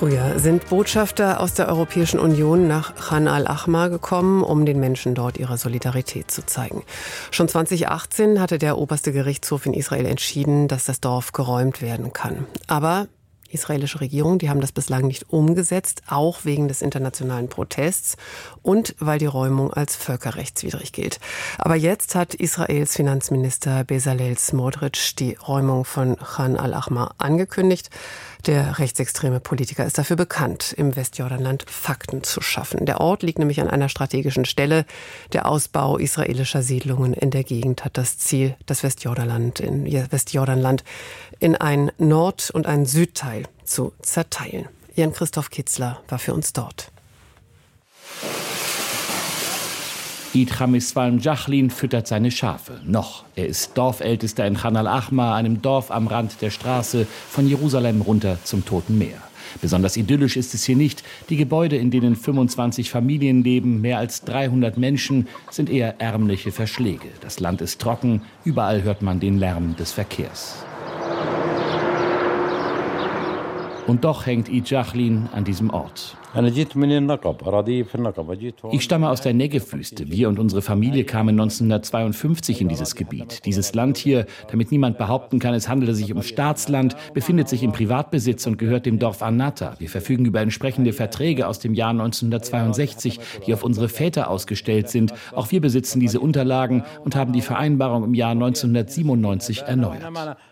Früher sind Botschafter aus der Europäischen Union nach Chan al-Achmar gekommen, um den Menschen dort ihre Solidarität zu zeigen. Schon 2018 hatte der oberste Gerichtshof in Israel entschieden, dass das Dorf geräumt werden kann. Aber die israelische Regierung, die haben das bislang nicht umgesetzt, auch wegen des internationalen Protests und weil die Räumung als völkerrechtswidrig gilt. Aber jetzt hat Israels Finanzminister Bezalel Smotrich die Räumung von Chan al-Achmar angekündigt. Der rechtsextreme Politiker ist dafür bekannt, im Westjordanland Fakten zu schaffen. Der Ort liegt nämlich an einer strategischen Stelle. Der Ausbau israelischer Siedlungen in der Gegend hat das Ziel, das Westjordanland in ein Nord- und ein Südteil zu zerteilen. Jan-Christoph Kitzler war für uns dort. Idram Iswaim Jachlin füttert seine Schafe. Noch. Er ist Dorfältester in Chan al-Achmar, einem Dorf am Rand der Straße von Jerusalem runter zum Toten Meer. Besonders idyllisch ist es hier nicht. Die Gebäude, in denen 25 Familien leben, mehr als 300 Menschen, sind eher ärmliche Verschläge. Das Land ist trocken, überall hört man den Lärm des Verkehrs. Und doch hängt Jachlin an diesem Ort. Ich stamme aus der Negev-Wüste. Wir und unsere Familie kamen 1952 in dieses Gebiet. Dieses Land hier, damit niemand behaupten kann, es handele sich um Staatsland, befindet sich im Privatbesitz und gehört dem Dorf Anata. Wir verfügen über entsprechende Verträge aus dem Jahr 1962, die auf unsere Väter ausgestellt sind. Auch wir besitzen diese Unterlagen und haben die Vereinbarung im Jahr 1997 erneuert.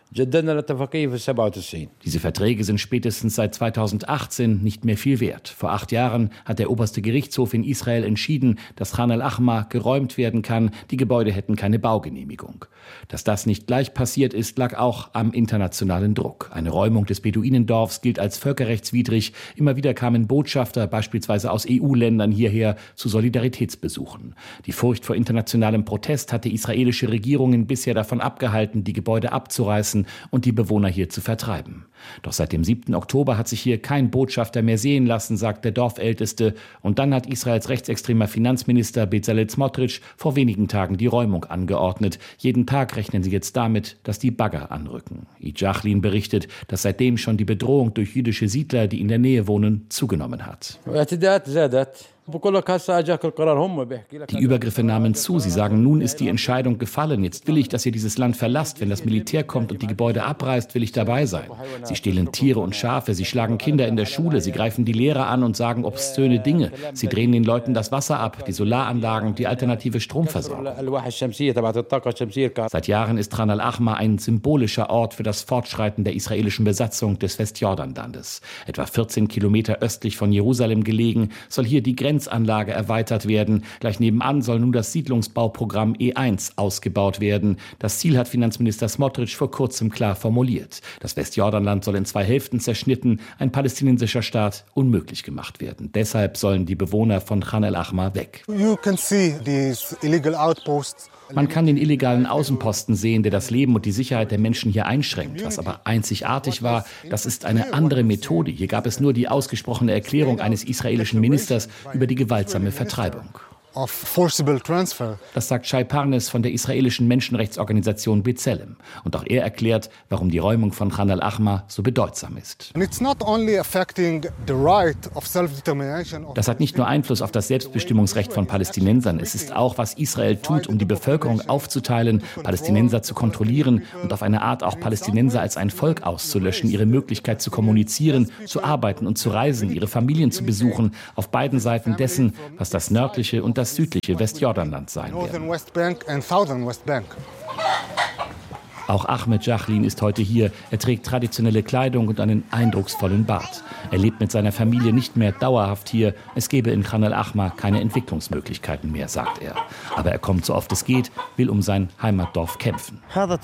Diese Verträge sind spätestens seit 2018 nicht mehr viel wert. Vor 8 Jahren hat der oberste Gerichtshof in Israel entschieden, dass Chan al-Achmar geräumt werden kann. Die Gebäude hätten keine Baugenehmigung. Dass das nicht gleich passiert ist, lag auch am internationalen Druck. Eine Räumung des Beduinendorfs gilt als völkerrechtswidrig. Immer wieder kamen Botschafter, beispielsweise aus EU-Ländern, hierher zu Solidaritätsbesuchen. Die Furcht vor internationalem Protest hatte israelische Regierungen bisher davon abgehalten, die Gebäude abzureißen und die Bewohner hier zu vertreiben. Doch seit dem 7. Oktober hat sich hier kein Botschafter mehr sehen lassen, sagt der Dorfälteste. Und dann hat Israels rechtsextremer Finanzminister Bezalel Smotrich vor wenigen Tagen die Räumung angeordnet. Jeden Tag rechnen sie jetzt damit, dass die Bagger anrücken. Jachlin berichtet, dass seitdem schon die Bedrohung durch jüdische Siedler, die in der Nähe wohnen, zugenommen hat. Die Übergriffe nahmen zu. Sie sagen, nun ist die Entscheidung gefallen. Jetzt will ich, dass ihr dieses Land verlasst. Wenn das Militär kommt und die Gebäude abreißt, will ich dabei sein. Sie stehlen Tiere und Schafe, sie schlagen Kinder in der Schule, sie greifen die Lehrer an und sagen obszöne Dinge. Sie drehen den Leuten das Wasser ab, die Solaranlagen, die alternative Stromversorgung. Seit Jahren ist Chan al-Achmar ein symbolischer Ort für das Fortschreiten der israelischen Besatzung des Westjordanlandes. Etwa 14 Kilometer östlich von Jerusalem gelegen, soll hier die Grenzanlage erweitert werden. Gleich nebenan soll nun das Siedlungsbauprogramm E1 ausgebaut werden. Das Ziel hat Finanzminister Smotrich vor kurzem klar formuliert. Das Westjordanland soll in 2 Hälften zerschnitten, ein palästinensischer Staat unmöglich gemacht werden. Deshalb sollen die Bewohner von Chan al-Achmar weg. Man kann den illegalen Außenposten sehen, der das Leben und die Sicherheit der Menschen hier einschränkt. Was aber einzigartig war, das ist eine andere Methode. Hier gab es nur die ausgesprochene Erklärung eines israelischen Ministers über die gewaltsame Vertreibung. Das sagt Shai Parnes von der israelischen Menschenrechtsorganisation B'Tselem. Und auch er erklärt, warum die Räumung von Chan al-Achmar so bedeutsam ist. Das hat nicht nur Einfluss auf das Selbstbestimmungsrecht von Palästinensern. Es ist auch, was Israel tut, um die Bevölkerung aufzuteilen, Palästinenser zu kontrollieren und auf eine Art auch Palästinenser als ein Volk auszulöschen, ihre Möglichkeit zu kommunizieren, zu arbeiten und zu reisen, ihre Familien zu besuchen, auf beiden Seiten dessen, was das nördliche und das südliche Westjordanland sein werden. Auch Ahmed Jachlin ist heute hier. Er trägt traditionelle Kleidung und einen eindrucksvollen Bart. Er lebt mit seiner Familie nicht mehr dauerhaft hier. Es gäbe in Chan al-Achmar keine Entwicklungsmöglichkeiten mehr, sagt er. Aber er kommt so oft es geht, will um sein Heimatdorf kämpfen.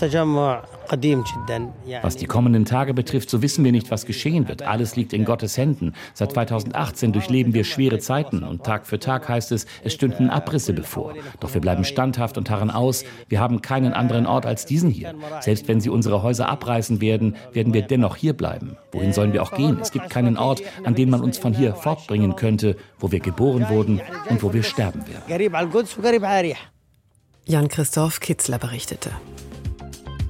Was die kommenden Tage betrifft, so wissen wir nicht, was geschehen wird. Alles liegt in Gottes Händen. Seit 2018 durchleben wir schwere Zeiten und Tag für Tag heißt es, es stünden Abrisse bevor. Doch wir bleiben standhaft und harren aus. Wir haben keinen anderen Ort als diesen hier. Selbst wenn sie unsere Häuser abreißen werden, werden wir dennoch hier bleiben. Wohin sollen wir auch gehen? Es gibt keinen Ort, an den man uns von hier fortbringen könnte, wo wir geboren wurden und wo wir sterben werden. Jan-Christoph Kitzler berichtete.